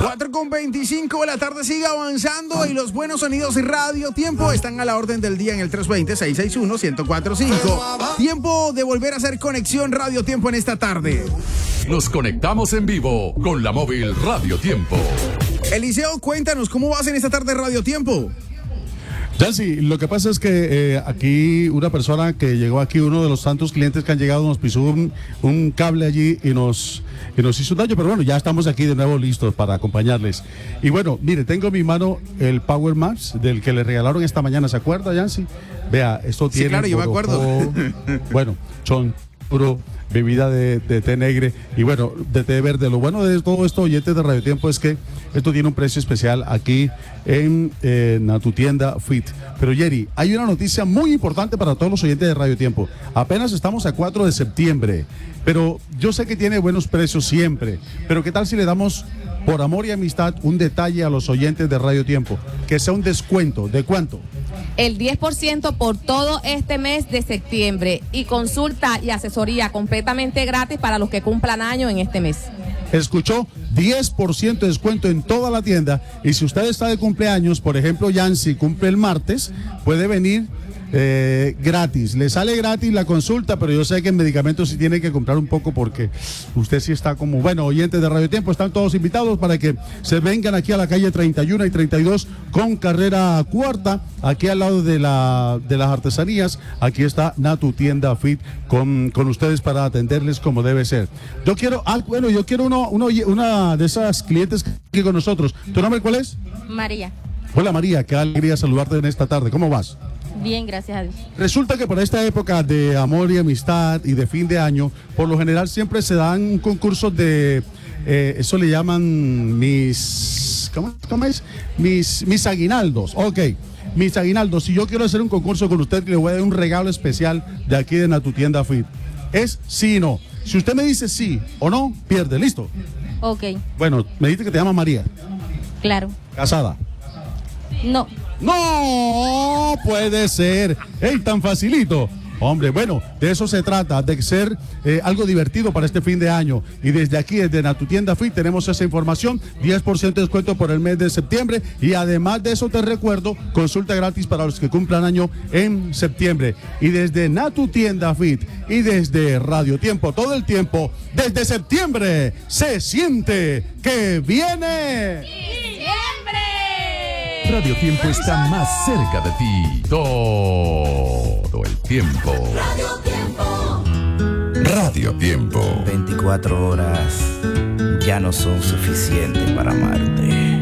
4:25 de la tarde sigue avanzando y los buenos sonidos y Radio Tiempo están a la orden del día en el 320-661-1045. Tiempo de volver a hacer conexión Radio Tiempo en esta tarde. Nos conectamos en vivo con la móvil Radio Tiempo. Eliseo, cuéntanos, ¿cómo vas en esta tarde Radio Tiempo? Yancy, lo que pasa es que aquí una persona que llegó aquí, uno de los tantos clientes que han llegado, nos pisó un cable allí y nos hizo daño, pero bueno, ya estamos aquí de nuevo listos para acompañarles. Y bueno, mire, tengo en mi mano el Power Maps del que le regalaron esta mañana, ¿se acuerda, Yancy? Vea, esto tiene... Sí, claro, yo me acuerdo. Bueno, son puro bebida de té negre y bueno, de té verde. Lo bueno de todo esto, oyentes de Radio Tiempo, es que esto tiene un precio especial aquí en tu tienda Fit. Pero Jerry, hay una noticia muy importante para todos los oyentes de Radio Tiempo. Apenas estamos a 4 de septiembre, pero yo sé que tiene buenos precios siempre, pero ¿qué tal si le damos, por amor y amistad, un detalle a los oyentes de Radio Tiempo? Que sea un descuento. ¿De cuánto? El 10% por todo este mes de septiembre y consulta y asesoría completamente gratis para los que cumplan año en este mes. Escuchó, 10% de descuento en toda la tienda, y si usted está de cumpleaños, por ejemplo, Yancy cumple el martes, puede venir gratis, le sale gratis la consulta, pero yo sé que en medicamentos sí tiene que comprar un poco porque usted sí está como, bueno, oyentes de Radio Tiempo, están todos invitados para que se vengan aquí a la calle 31 y 32 con carrera cuarta, aquí al lado de las artesanías. Aquí está Tu Tienda Fit con ustedes para atenderles como debe ser. Yo quiero una de esas clientes que con nosotros. ¿Tu nombre cuál es? María. Hola María, qué alegría saludarte en esta tarde. ¿Cómo vas? Bien, gracias a Dios. Resulta que por esta época de amor y amistad y de fin de año, por lo general siempre se dan concursos de, eso le llaman ¿cómo es? Mis aguinaldos, ok. Mis aguinaldos, si yo quiero hacer un concurso con usted, le voy a dar un regalo especial de aquí de Tu Tienda Fit. Es sí y no. Si usted me dice sí o no, pierde, ¿listo? Ok. Bueno, me dice que te llama María. Claro. ¿Casada? No. No puede ser. ¡Ey, tan facilito! Hombre, bueno, de eso se trata, de ser algo divertido para este fin de año. Y desde aquí, desde Tu Tienda Fit, tenemos esa información, 10% de descuento por el mes de septiembre. Y además de eso, te recuerdo, consulta gratis para los que cumplan año en septiembre. Y desde Tu Tienda Fit y desde Radio Tiempo, todo el tiempo, desde septiembre, se siente que viene. ¡Diciembre! Radio Tiempo está más cerca de ti todo el tiempo. Radio Tiempo. Radio Tiempo. 24 horas ya no son suficientes para amarte.